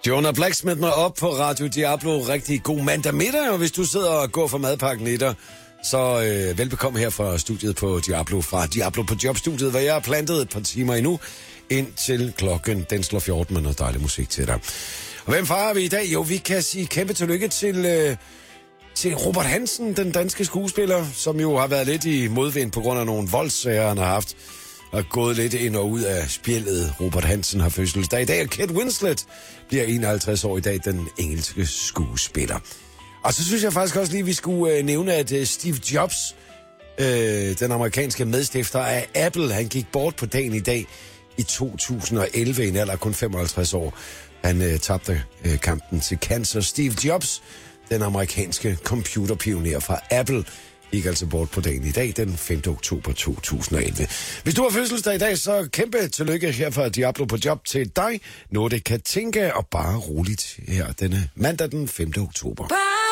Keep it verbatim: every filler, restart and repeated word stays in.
Jonah Blacksmith med op på Radio Diablo. Rigtig god mandag middag, og hvis du sidder og går for madpakken i dig, så øh, velbekomme her fra studiet på Diablo, fra Diablo på Jobstudiet, hvor jeg har plantet et par timer endnu, indtil klokken den slår fjorten med noget dejlig musik til dig. Og hvem fejrer vi i dag? Jo, vi kan sige kæmpe tillykke til, øh, til Robert Hansen, den danske skuespiller, som jo har været lidt i modvind på grund af nogle voldssager, han har haft, og gået lidt ind og ud af spjældet. Robert Hansen har fødselsdag i dag, og Kate Winslet bliver enoghalvtreds år i dag, den engelske skuespiller. Og så synes jeg faktisk også lige, at vi skulle øh, nævne, at øh, Steve Jobs, øh, den amerikanske medstifter af Apple, han gik bort på dagen i dag i to tusind og elleve, i en alder af kun femoghalvtreds år. Han øh, tabte øh, kampen til cancer. Steve Jobs, den amerikanske computerpioner fra Apple, gik altså bort på dagen i dag, den femte oktober to tusind og elleve. Hvis du har fødselsdag i dag, så kæmpe tillykke her fra Diablo på Job til dig. Nordic Katinka, og bare roligt her denne mandag den femte oktober.